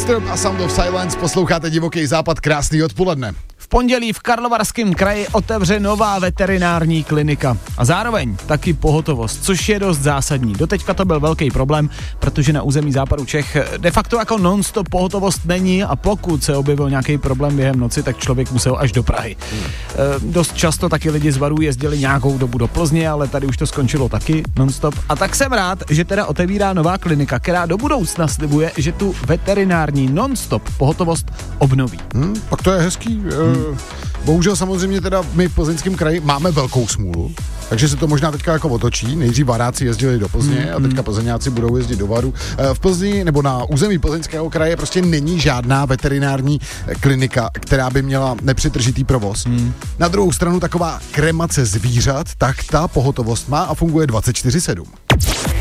Disturbed a Sound of Silence, posloucháte Divoký západ, krásný odpoledne. V pondělí v Karlovarském kraji otevře nová veterinární klinika a zároveň taky pohotovost, což je dost zásadní. Doteďka to byl velký problém, protože na území západu Čech de facto jako non-stop pohotovost není a pokud se objevil nějaký problém během noci, tak člověk musel až do Prahy. Dost často taky lidi z Varů jezdili nějakou dobu do Plzně, ale tady už to skončilo taky non-stop. A tak jsem rád, že teda otevírá nová klinika, která do budoucna slibuje, že tu veterinární non-stop pohotovost obnoví. Pak to je hezký. Bohužel samozřejmě teda my v Plzeňském kraji máme velkou smůlu, takže se to možná teďka jako otočí. Nejdřív Varáci jezdili do Plzně a teďka Plzeňáci budou jezdit do Varu. V Plzni nebo na území Plzeňského kraje prostě není žádná veterinární klinika, která by měla nepřetržitý provoz. Na druhou stranu taková kremace zvířat, tak ta pohotovost má a funguje 24/7.